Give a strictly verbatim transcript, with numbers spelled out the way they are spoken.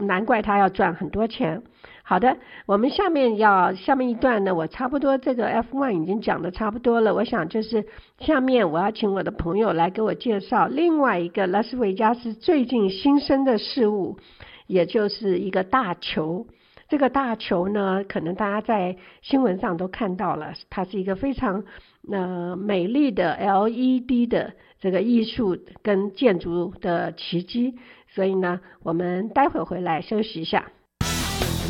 难怪他要赚很多钱。好的，我们下面要下面一段呢，我差不多这个 F 一 已经讲的差不多了，我想就是下面我要请我的朋友来给我介绍另外一个拉斯维加斯最近新生的事物，也就是一个大球。这个大球呢，可能大家在新闻上都看到了，它是一个非常呃美丽的 L E D 的这个艺术跟建筑的奇迹。所以呢，我们待会回来休息一下。